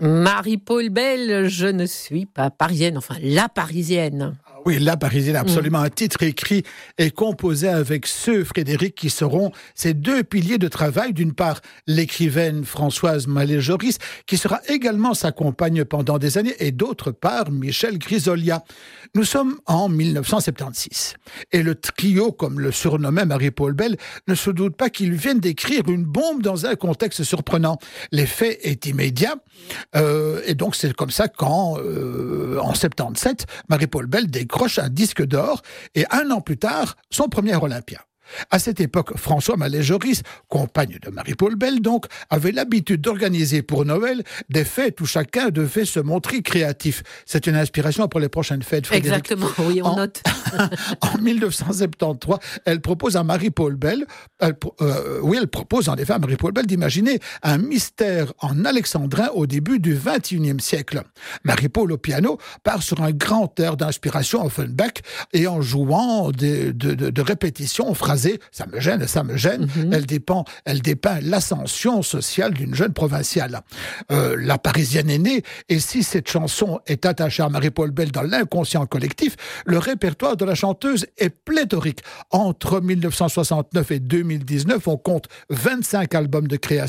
Marie-Paul Bell, je ne suis pas parisienne, enfin la parisienne. Oui, La Parisienne, absolument. Un titre écrit et composé avec ceux, Frédéric, qui seront ces deux piliers de travail. D'une part, l'écrivaine Françoise Mallet-Joris, qui sera également sa compagne pendant des années, et d'autre part, Michel Grisolia. Nous sommes en 1976. Et le trio, comme le surnommait Marie-Paul Bell, ne se doute pas qu'ils viennent d'écrire une bombe dans un contexte surprenant. L'effet est immédiat. Et donc, c'est comme ça qu'en 77, Marie-Paul Bell décroche un disque d'or et 1 an plus tard, son premier Olympia. À cette époque, François Mallet-Joris, compagne de Marie-Paul Bell donc, avait l'habitude d'organiser pour Noël des fêtes où chacun devait se montrer créatif. C'est une inspiration pour les prochaines fêtes, Frédéric. Exactement, oui, on note. En 1973, elle propose à Marie-Paul Bell, elle propose en effet à Marie-Paul Bell d'imaginer un mystère en alexandrin au début du XXIe siècle. Marie-Paul au piano part sur un grand air d'inspiration Offenbach et en jouant de répétitions phrasées, ça me gêne, elle dépeint l'ascension sociale d'une jeune provinciale. La Parisienne est née, et si cette chanson est attachée à Marie-Paul Bell dans l'inconscient collectif, le répertoire de la chanteuse est pléthorique. Entre 1969 et 2019, on compte 25 albums de création